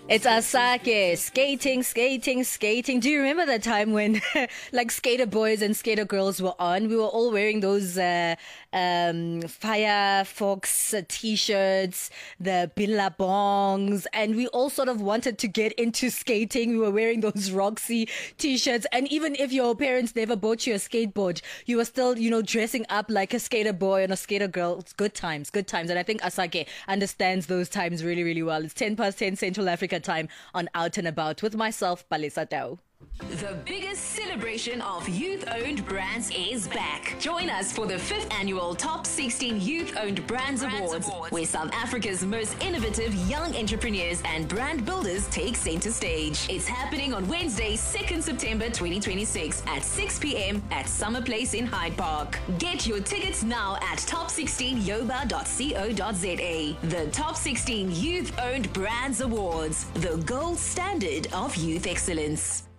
It's Asake, skating, skating, skating. Do you remember that time when like skater boys and skater girls were on? We were all wearing those Firefox t-shirts, the billabongs, and we all sort of wanted to get into skating. We were wearing those Roxy t-shirts, and even if your parents never bought you a skateboard, you were still, dressing up like a skater boy and a skater girl. It's good times, good times. And I think Asake understands those times really, really well. It's 10 past 10 Central Africa time on Out and About with myself, Palesa Tau. The biggest celebration of youth-owned brands is back. Join us for the 5th annual Top 16 Youth-Owned Brands Awards, where South Africa's most innovative young entrepreneurs and brand builders take center stage. It's happening on Wednesday, 2nd September 2026 at 6 p.m. at Summer Place in Hyde Park. Get your tickets now at top16yoba.co.za. The Top 16 Youth-Owned Brands Awards, the gold standard of youth excellence.